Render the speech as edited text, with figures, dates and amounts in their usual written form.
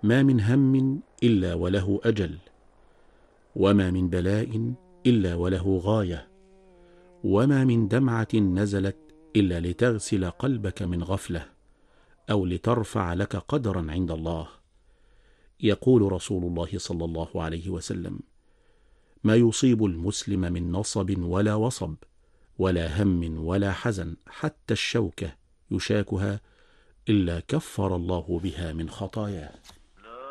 ما من هم إلا وله أجل، وما من بلاء إلا وله غاية، وما من دمعة نزلت إلا لتغسل قلبك من غفلة أو لترفع لك قدرا عند الله. يقول رسول الله صلى الله عليه وسلم: ما يصيب المسلم من نصب ولا وصب ولا هم ولا حزن حتى الشوكة يشاكها إلا كفر الله بها من خطاياه.